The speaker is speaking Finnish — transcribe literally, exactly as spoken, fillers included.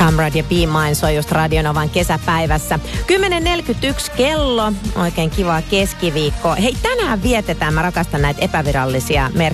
Camrad ja Be Mine soi just Radionovan kesäpäivässä. kymmenen neljäkymmentäyksi kello. Oikein kivaa keskiviikkoa. Hei, tänään vietetään, mä rakastan näitä epävirallisia merkkejä.